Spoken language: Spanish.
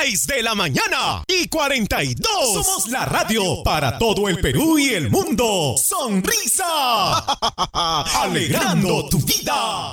6 de la mañana y 42. Somos la radio para todo el Perú y el mundo. ¡Sonrisa! Alegrando tu vida.